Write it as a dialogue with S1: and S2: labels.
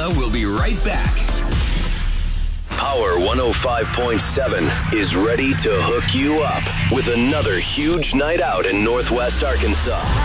S1: Sheila will be right back. Power 105.7 is ready to hook you up with another huge night out in Northwest Arkansas.